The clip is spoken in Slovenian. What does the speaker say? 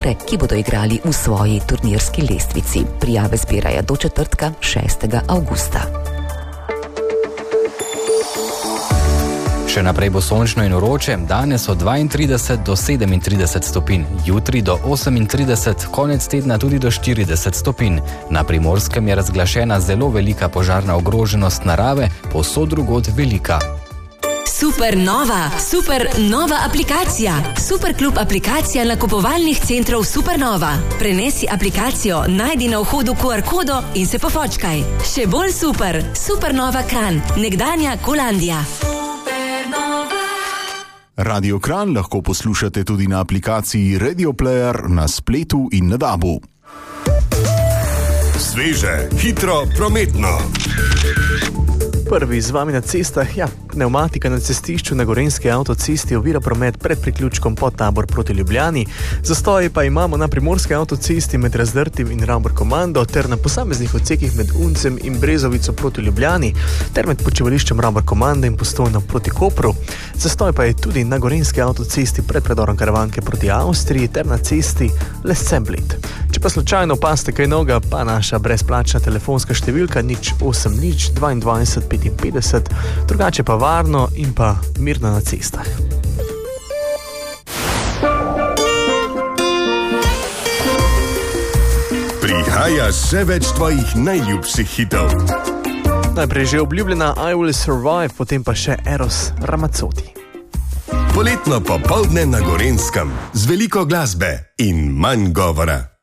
ekipe, ki bodo igrali v svoji turnirski lestvici. Prijave zbirajo do četrtka 6. avgusta. Še naprej bo sončno in vroče, danes od 32 do 37 stopinj, jutri do 38, konec tedna tudi do 40 stopinj. Na Primorskem je razglašena zelo velika požarna ogroženost narave, povsod drugod velika. Super nova aplikacija. Superklub aplikacija nakupovalnih centrov Supernova. Prenesi aplikacijo, najdi na vhodu QR kodo in se pofočkaj. Še bolj super. Supernova Kranj, nekdanja Kolandija. Radio Kranj lahko poslušate tudi na aplikaciji Radio Player, na spletu in na DAB-u. Sveže, hitro, prometno. Prvi z vami na cestah, pneumatika na cestišču na Gorenjski avtocesti ovira promet pred priključkom Podtabor proti Ljubljani. Zastoje pa imamo na Primorski avtocesti med Razdrtim in Rambur Komando ter na posameznih odsekih med Uncem in Brezovico proti Ljubljani ter med počivališčem Rambur Komando in Postojno proti Kopru. Zastoj pa je tudi na Gorenjski avtocesti pred predorom Karavanke proti Avstriji ter na cesti Les-Cemblit. Če pa slučajno opazite kaj novega, pa naša brezplačna telefonska številka 080 22 55, drugače pa varno in pa mirno na cestah. Prihaja še več tvojih najljubših hitov. Najprej že obljubljena I Will Survive, potem pa še Eros Ramazzotti. Poletno popoldne na Gorenjskem z veliko glasbe in manj govora.